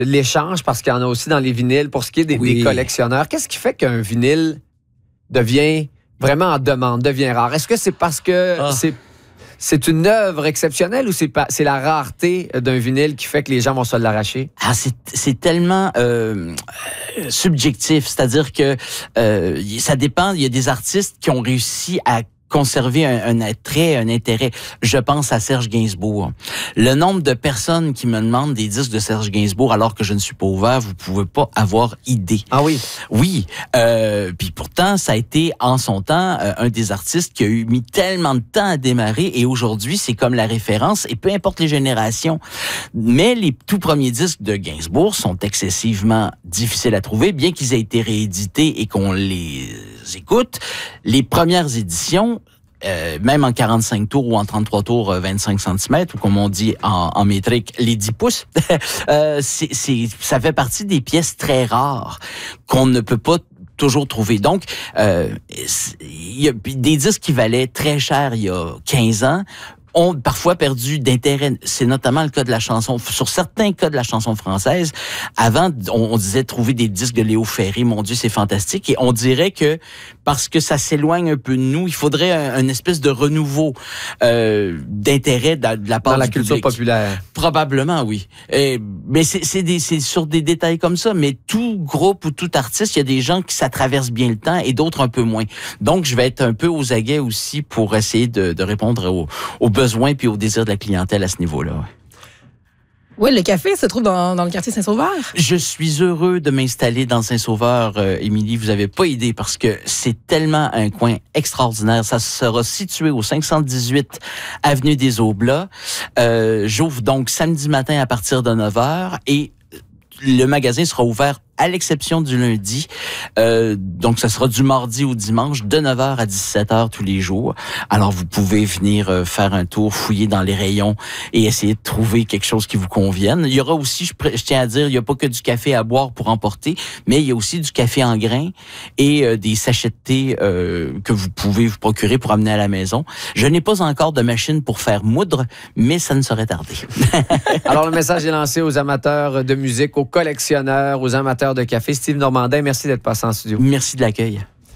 l'échange, parce qu'il y en a aussi dans les vinyles, pour ce qui est des collectionneurs. Qu'est-ce qui fait qu'un vinyle devient vraiment en demande, devient rare? Est-ce que c'est parce que c'est une œuvre exceptionnelle ou c'est la rareté d'un vinyle qui fait que les gens vont se l'arracher? C'est tellement subjectif, c'est-à-dire que ça dépend. Il y a des artistes qui ont réussi à conserver un attrait, un intérêt. Je pense à Serge Gainsbourg. Le nombre de personnes qui me demandent des disques de Serge Gainsbourg alors que je ne suis pas ouvert, vous pouvez pas avoir idée. Ah oui? Oui. Puis pourtant, ça a été en son temps un des artistes qui a mis tellement de temps à démarrer et aujourd'hui, c'est comme la référence et peu importe les générations. Mais les tout premiers disques de Gainsbourg sont excessivement difficiles à trouver, bien qu'ils aient été réédités et qu'on les écoute. Les premières éditions, même en 45 tours ou en 33 tours 25 cm, ou comme on dit en métrique, les 10 pouces, ça fait partie des pièces très rares qu'on ne peut pas toujours trouver. Donc, il y a des disques qui valaient très cher il y a 15 ans, ont parfois perdu d'intérêt. C'est notamment le cas de la chanson. Sur certains cas de la chanson française, avant, on disait trouver des disques de Léo Ferré. Mon Dieu, c'est fantastique. Et on dirait que parce que ça s'éloigne un peu de nous, il faudrait un espèce de renouveau d'intérêt de la part dans la du culture public. populaire. Probablement, oui. Mais c'est sur des détails comme ça. Mais tout groupe ou tout artiste, il y a des gens qui ça traverse bien le temps et d'autres un peu moins. Donc, je vais être un peu aux aguets aussi pour essayer de répondre aux besoins puis aux désirs de la clientèle à ce niveau-là. Oui, le café se trouve dans le quartier Saint-Sauveur. Je suis heureux de m'installer dans Saint-Sauveur, Émilie. Vous avez pas idée parce que c'est tellement un coin extraordinaire. Ça sera situé au 518 avenue des Aublats. J'ouvre donc samedi matin à partir de 9h et le magasin sera ouvert à l'exception du lundi. Donc, ça sera du mardi au dimanche, de 9h à 17h tous les jours. Alors, vous pouvez venir faire un tour, fouiller dans les rayons et essayer de trouver quelque chose qui vous convienne. Il y aura aussi, je tiens à dire, il n'y a pas que du café à boire pour emporter, mais il y a aussi du café en grains et des sachets de thé que vous pouvez vous procurer pour amener à la maison. Je n'ai pas encore de machine pour faire moudre, mais ça ne saurait tarder. Alors, le message est lancé aux amateurs de musique, aux collectionneurs, aux amateurs de café. Steve Normandin, merci d'être passé en studio. Merci de l'accueil.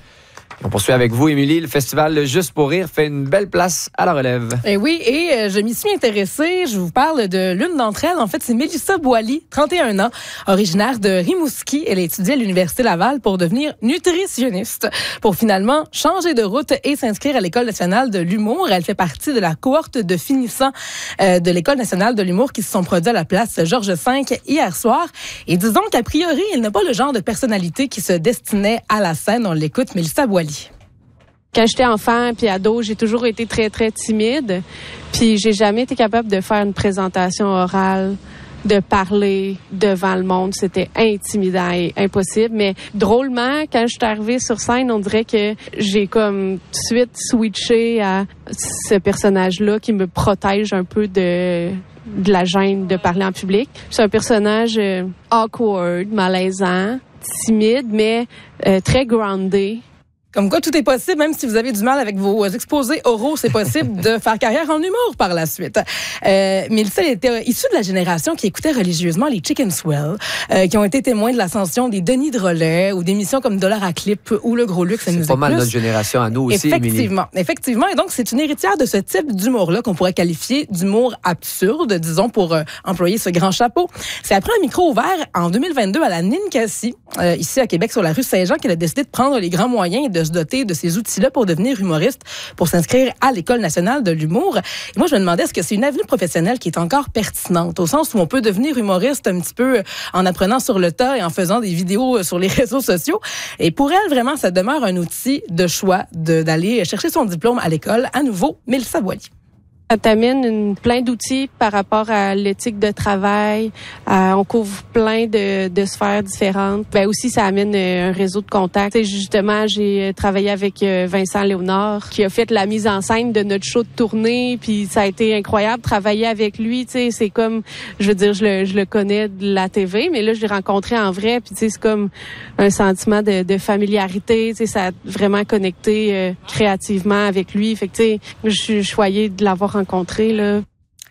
On poursuit avec vous, Émilie. Le festival Juste pour rire fait une belle place à la relève. Et oui, je m'y suis intéressée. Je vous parle de l'une d'entre elles. En fait, c'est Mélissa Boily, 31 ans, originaire de Rimouski. Elle a étudié à l'Université Laval pour devenir nutritionniste, pour finalement changer de route et s'inscrire à l'École nationale de l'humour. Elle fait partie de la cohorte de finissants de l'École nationale de l'humour qui se sont produits à la place Georges V hier soir. Et disons qu'a priori, elle n'a pas le genre de personnalité qui se destinait à la scène. On l'écoute, Mélissa Boily. Quand j'étais enfant puis ado, j'ai toujours été très, très timide. Puis j'ai jamais été capable de faire une présentation orale, de parler devant le monde. C'était intimidant et impossible. Mais drôlement, quand je suis arrivée sur scène, on dirait que j'ai comme tout de suite switché à ce personnage-là qui me protège un peu de la gêne de parler en public. C'est un personnage awkward, malaisant, timide, mais très groundé. Comme quoi, tout est possible, même si vous avez du mal avec vos exposés oraux, c'est possible de faire carrière en humour par la suite. Mélissa était issue de la génération qui écoutait religieusement les Chicken Swell, qui ont été témoins de l'ascension des Denis Drolet ou d'émissions comme Dollar à Clip ou Le Gros Luxe. C'est pas mal notre génération à nous aussi, Effectivement. Effectivement. Et donc, c'est une héritière de ce type d'humour-là qu'on pourrait qualifier d'humour absurde, disons, pour employer ce grand chapeau. C'est après un micro ouvert en 2022 à la Ninkasi, ici à Québec, sur la rue Saint-Jean, qu'elle a décidé de prendre les grands moyens et de se doter de ces outils-là pour devenir humoriste, pour s'inscrire à l'École nationale de l'humour. Et moi, je me demandais, est-ce que c'est une avenue professionnelle qui est encore pertinente, au sens où on peut devenir humoriste un petit peu en apprenant sur le tas et en faisant des vidéos sur les réseaux sociaux. Et pour elle, vraiment, ça demeure un outil de choix d'aller chercher son diplôme à l'école. À nouveau, Mélissa Boily. Ça t'amène plein d'outils par rapport à l'éthique de travail. On couvre plein de sphères différentes. Ben aussi, ça amène un réseau de contacts. Justement, j'ai travaillé avec Vincent Léonard, qui a fait la mise en scène de notre show de tournée. Puis ça a été incroyable de travailler avec lui. C'est comme, je veux dire, je le connais de la TV, mais là, je l'ai rencontré en vrai. Puis c'est comme un sentiment de familiarité. Ça a vraiment connecté créativement avec lui. Fait que je suis choyée de l'avoir rencontré, là.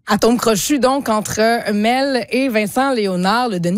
Atome crochu, donc, entre Mel et Vincent Léonard, le Denis